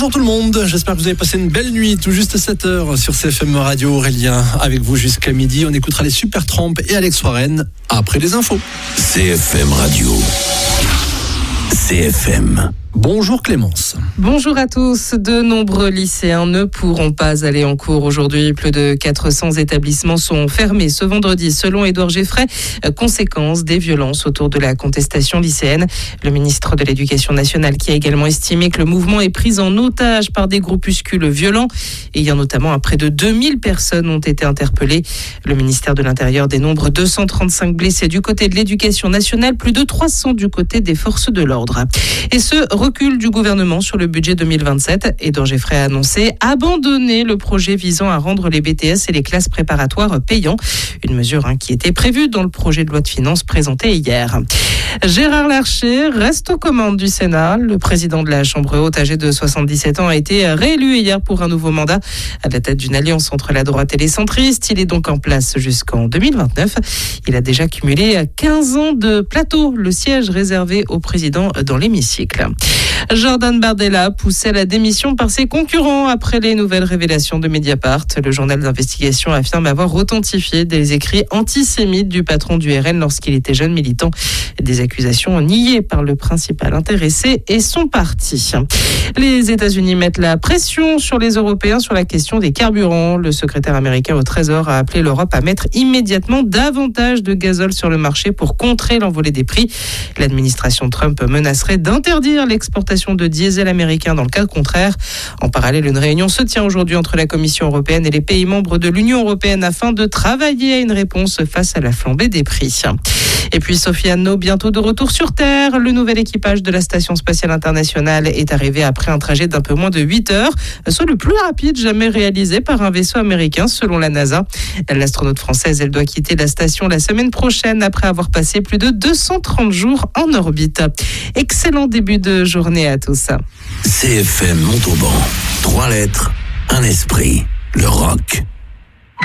Bonjour tout le monde, j'espère que vous avez passé une belle nuit, tout juste 7h sur CFM Radio. Aurélien avec vous jusqu'à midi. On écoutera les Supertramp et Alex Warren après les infos. CFM Radio. CFM. Bonjour Clémence. Bonjour à tous. De nombreux lycéens ne pourront pas aller en cours aujourd'hui. Plus de 400 établissements sont fermés ce vendredi, selon Édouard Geffray, conséquence des violences autour de la contestation lycéenne. Le ministre de l'Éducation nationale qui a également estimé que le mouvement est pris en otage par des groupuscules violents. Et hier notamment, près de 2000 personnes ont été interpellées. Le ministère de l'Intérieur dénombre 235 blessés du côté de l'Éducation nationale, plus de 300 du côté des forces de l'ordre. Et ce recul du gouvernement sur le budget 2027. Édouard Geffray a annoncé abandonner le projet visant à rendre les BTS et les classes préparatoires payants. Une mesure qui était prévue dans le projet de loi de finances présenté hier. Gérard Larcher reste aux commandes du Sénat. Le président de la Chambre haute, âgé de 77 ans, a été réélu hier pour un nouveau mandat à la tête d'une alliance entre la droite et les centristes. Il est donc en place jusqu'en 2029. Il a déjà cumulé 15 ans de plateau, le siège réservé au président dans l'hémicycle. Jordan Bardella poussé à la démission par ses concurrents après les nouvelles révélations de Mediapart. Le journal d'investigation affirme avoir authentifié des écrits antisémites du patron du RN lorsqu'il était jeune militant. Des accusations niées par le principal intéressé et son parti. Les États-Unis mettent la pression sur les Européens sur la question des carburants. Le secrétaire américain au Trésor a appelé l'Europe à mettre immédiatement davantage de gazole sur le marché pour contrer l'envolée des prix. L'administration Trump menacerait d'interdire l'exportation de diesel américain dans le cas contraire. En parallèle, une réunion se tient aujourd'hui entre la Commission européenne et les pays membres de l'Union européenne afin de travailler à une réponse face à la flambée des prix. Et puis Sophie Anno, bientôt de retour sur Terre. Le nouvel équipage de la Station spatiale internationale est arrivé après un trajet d'un peu moins de 8 heures, soit le plus rapide jamais réalisé par un vaisseau américain selon la NASA. L'astronaute française, elle doit quitter la station la semaine prochaine après avoir passé plus de 230 jours en orbite. Excellent début de journée à tous. CFM Montauban. 3 lettres, un esprit. Le rock.